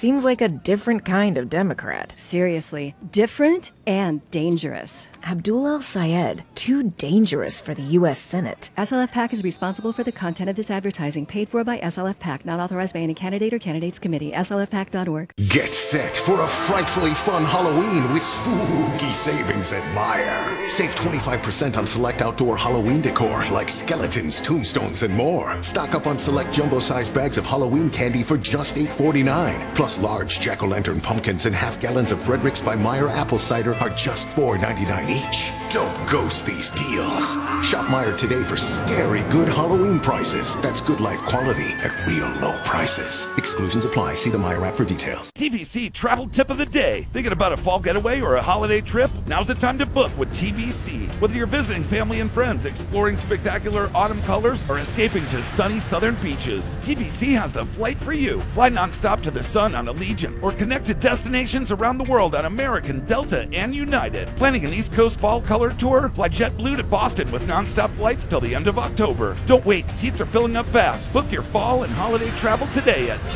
seems like a different kind of Democrat. Seriously, different and dangerous. Abdul El-Sayed, too dangerous for the U.S. Senate. SLF PAC is responsible for the content of this advertising, paid for by SLF PAC, not authorized by any candidate or candidates committee. SLFPAC.org. Get set for a frightfully fun Halloween with spooky savings at Meijer. Save 25% on select outdoor Halloween decor like skeletons, tombstones, and more. Stock up on select jumbo-sized bags of Halloween candy for just $8.49. Plus large jack-o'-lantern pumpkins and half gallons of Frederick's by Meijer apple cider are just $4.99 each. Don't ghost these deals. Shop Meijer today for scary good Halloween prices. That's good life quality at real low prices. Exclusions apply. See the Meijer app for details. TVC Travel Tip of the Day. Thinking about a fall getaway or a holiday trip? Now's the time to book with TVC. Whether you're visiting family and friends, exploring spectacular autumn colors, or escaping to sunny southern beaches, TVC has the flight for you. Fly nonstop to the sun on Allegiant or connect to destinations around the world on American, Delta, and United. Planning an East Coast fall color tour? Fly JetBlue to Boston with nonstop flights till the end of October. Don't wait, seats are filling up fast. Book your fall and holiday travel today at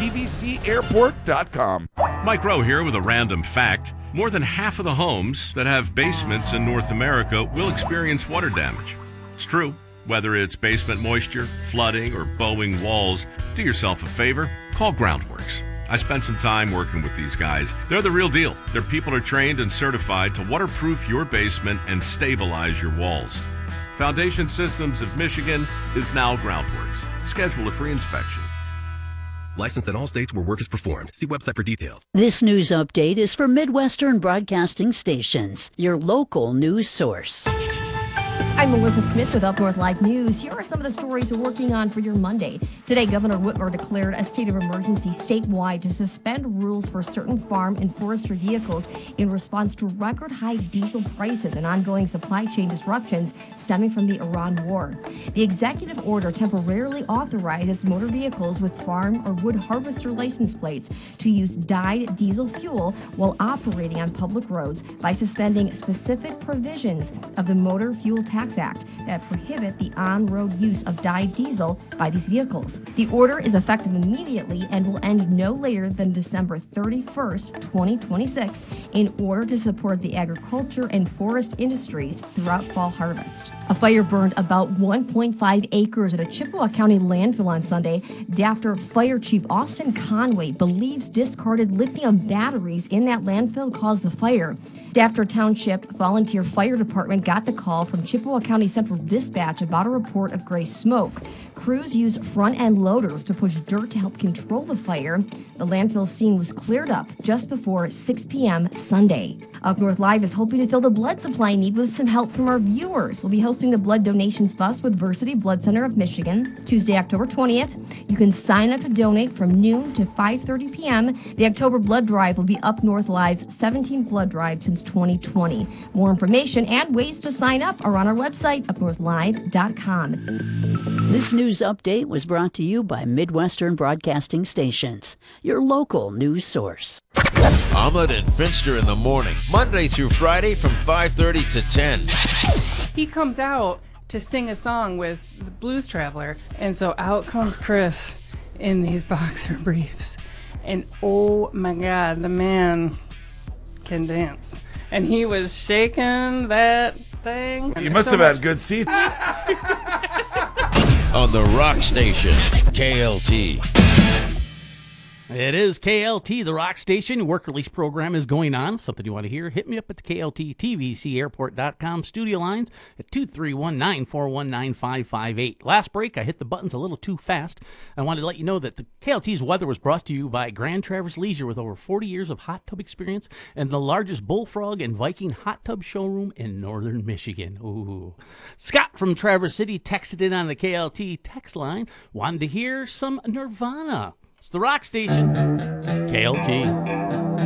tvcairport.com. Mike Rowe here with a random fact. More than half of the homes that have basements in North America will experience water damage. It's true. Whether it's basement moisture, flooding, or bowing walls, do yourself a favor, call Groundworks. I spent some time working with these guys. They're the real deal. Their people are trained and certified to waterproof your basement and stabilize your walls. Foundation Systems of Michigan is now Groundworks. Schedule a free inspection. Licensed in all states where work is performed. See website for details. This news update is for Midwestern Broadcasting Stations, your local news source. I'm Melissa Smith with Up North Live News. Here are some of the stories we're working on for your Monday. Today, Governor Whitmer declared a state of emergency statewide to suspend rules for certain farm and forestry vehicles in response to record high diesel prices and ongoing supply chain disruptions stemming from the Iran war. The executive order temporarily authorizes motor vehicles with farm or wood harvester license plates to use dyed diesel fuel while operating on public roads by suspending specific provisions of the Motor Fuel Tax Act that prohibit the on-road use of dyed diesel by these vehicles. The order is effective immediately and will end no later than December 31st, 2026, in order to support the agriculture and forest industries throughout fall harvest. A fire burned about 1.5 acres at a Chippewa County landfill on Sunday after Fire Chief Austin Conway believes discarded lithium batteries in that landfill caused the fire. After Township Volunteer Fire Department got the call from Chippewa County Central Dispatch about a report of gray smoke, crews used front-end loaders to push dirt to help control the fire. The landfill scene was cleared up just before 6 p.m. Sunday. Up North Live is hoping to fill the blood supply need with some help from our viewers. We'll be hosting the Blood Donations Bus with Versity Blood Center of Michigan, Tuesday, October 20th. You can sign up to donate from noon to 5:30 p.m. The October Blood Drive will be Up North Live's 17th blood drive since 2020. More information and ways to sign up are on our website, upnorthlive.com. This news update was brought to you by Midwestern Broadcasting Stations, your local news source. Omelet and Finster in the morning, Monday through Friday from 5:30 to 10. He comes out to sing a song with the Blues Traveler, and so out comes Chris in these boxer briefs. And oh my God, the man can dance. And he was shaking that thing. You must have had good seats. On the Rock Station, KLT. It is KLT, the rock station. Work release program is going on. Something you want to hear? Hit me up at the KLT TVCairport.com studio lines at 231-941-9558. Last break, I hit the buttons a little too fast. I wanted to let you know that the KLT's weather was brought to you by Grand Traverse Leisure with over 40 years of hot tub experience and the largest Bullfrog and Viking hot tub showroom in northern Michigan. Ooh. Scott from Traverse City texted in on the KLT text line. Wanted to hear some Nirvana. It's the rock station, KLT.